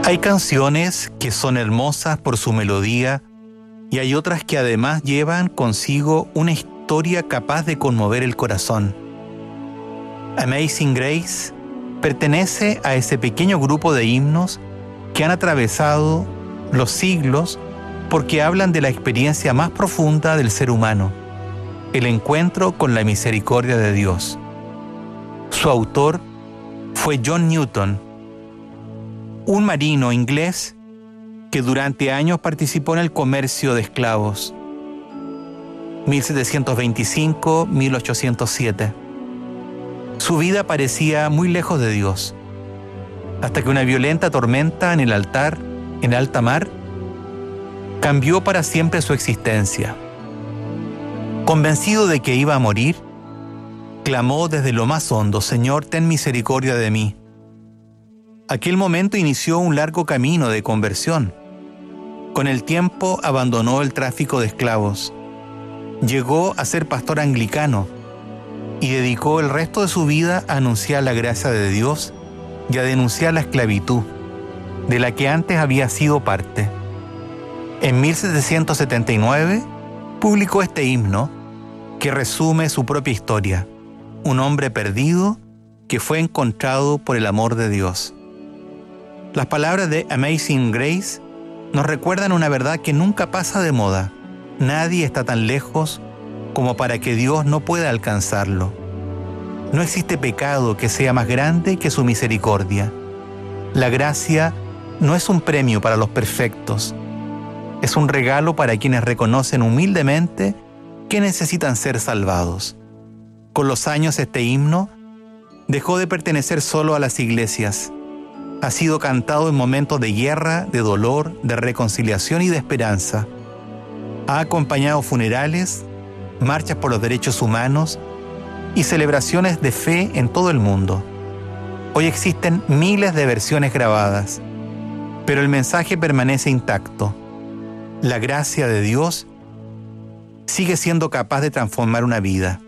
Hay canciones que son hermosas por su melodía y hay otras que además llevan consigo una historia capaz de conmover el corazón. Amazing Grace pertenece a ese pequeño grupo de himnos que han atravesado los siglos porque hablan de la experiencia más profunda del ser humano, el encuentro con la misericordia de Dios. Su autor fue John Newton, un marino inglés que durante años participó en el comercio de esclavos, 1725-1807. Su vida parecía muy lejos de Dios, hasta que una violenta tormenta en el altar, en alta mar, cambió para siempre su existencia. Convencido de que iba a morir, clamó desde lo más hondo: «Señor, ten misericordia de mí». Aquel momento inició un largo camino de conversión. Con el tiempo abandonó el tráfico de esclavos. Llegó a ser pastor anglicano y dedicó el resto de su vida a anunciar la gracia de Dios y a denunciar la esclavitud, de la que antes había sido parte. En 1779 publicó este himno que resume su propia historia: un hombre perdido que fue encontrado por el amor de Dios. Las palabras de Amazing Grace nos recuerdan una verdad que nunca pasa de moda: nadie está tan lejos como para que Dios no pueda alcanzarlo. No existe pecado que sea más grande que su misericordia. La gracia no es un premio para los perfectos, es un regalo para quienes reconocen humildemente que necesitan ser salvados. Con los años este himno dejó de pertenecer solo a las iglesias. Ha sido cantado en momentos de guerra, de dolor, de reconciliación y de esperanza. Ha acompañado funerales, marchas por los derechos humanos y celebraciones de fe en todo el mundo. Hoy existen miles de versiones grabadas, pero el mensaje permanece intacto. La gracia de Dios sigue siendo capaz de transformar una vida.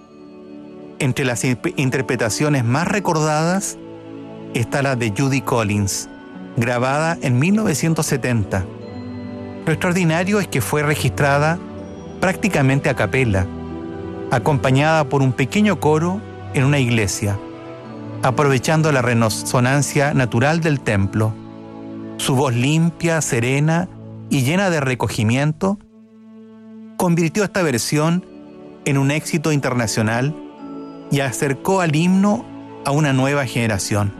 Entre las interpretaciones más recordadas está la de Judy Collins, grabada en 1970. Lo extraordinario es que fue registrada prácticamente a capela, acompañada por un pequeño coro en una iglesia, aprovechando la resonancia natural del templo. Su voz limpia, serena y llena de recogimiento convirtió esta versión en un éxito internacional y acercó al himno a una nueva generación.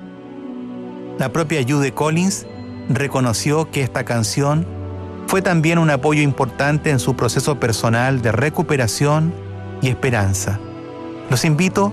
La propia Judy Collins reconoció que esta canción fue también un apoyo importante en su proceso personal de recuperación y esperanza. Los invito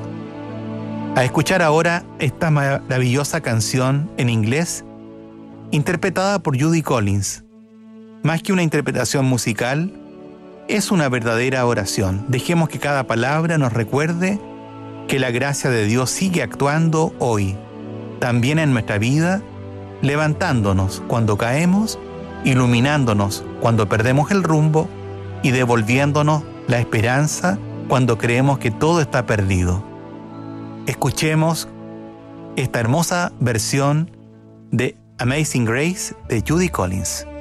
a escuchar ahora esta maravillosa canción en inglés, interpretada por Judy Collins. Más que una interpretación musical, es una verdadera oración. Dejemos que cada palabra nos recuerde que la gracia de Dios sigue actuando hoy, también en nuestra vida, levantándonos cuando caemos, iluminándonos cuando perdemos el rumbo y devolviéndonos la esperanza cuando creemos que todo está perdido. Escuchemos esta hermosa versión de Amazing Grace de Judy Collins.